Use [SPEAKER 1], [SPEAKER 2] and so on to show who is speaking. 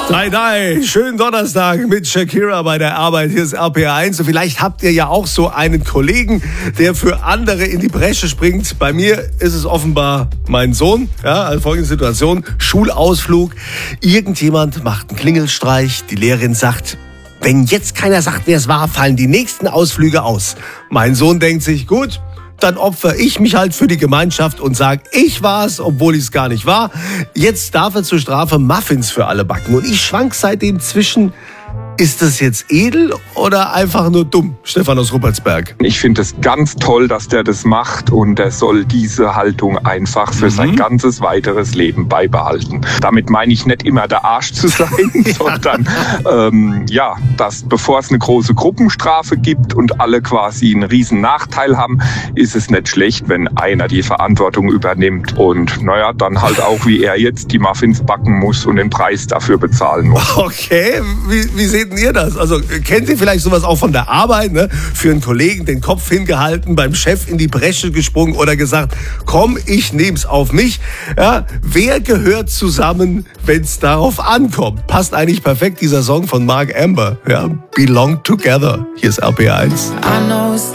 [SPEAKER 1] 3, schönen Donnerstag mit Shakira bei der Arbeit. Hier ist RPR1 und vielleicht habt ihr ja auch so einen Kollegen, der für andere in die Bresche springt. Bei mir ist es offenbar mein Sohn. Ja, also folgende Situation, Schulausflug. Irgendjemand macht einen Klingelstreich, die Lehrerin sagt, wenn jetzt keiner sagt, wer es war, fallen die nächsten Ausflüge aus. Mein Sohn denkt sich, gut, dann opfer ich mich halt für die Gemeinschaft und sage, ich war's, obwohl ich es gar nicht war. Jetzt darf er zur Strafe Muffins für alle backen. Und ich schwank seitdem zwischen, ist das jetzt edel oder einfach nur dumm? Stefan aus Ruppertsberg.
[SPEAKER 2] Ich finde es ganz toll, dass der das macht und er soll diese Haltung einfach für sein ganzes weiteres Leben beibehalten. Damit meine ich nicht immer der Arsch zu sein, sondern dass bevor es eine große Gruppenstrafe gibt und alle quasi einen riesen Nachteil haben, ist es nicht schlecht, wenn einer die Verantwortung übernimmt und dann halt auch wie er jetzt die Muffins backen muss und den Preis dafür bezahlen muss.
[SPEAKER 1] Okay, wie seht ihr das? Also kennt ihr vielleicht sowas auch von der Arbeit, ne? Für einen Kollegen den Kopf hingehalten, beim Chef in die Bresche gesprungen oder gesagt, komm, ich nehm's auf mich. Ja, wer gehört zusammen, wenn's darauf ankommt? Passt eigentlich perfekt dieser Song von Mark Amber. Ja, Belong Together. Hier ist RPR1.